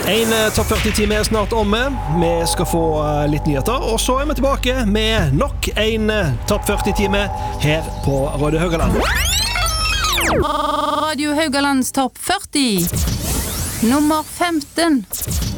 En topp 40-time snart omme. Vi skal få litt nyheter, og så vi tilbake med nok en topp 40-time her på Radio Haugaland. Radio Haugalands topp 40. Nummer 15.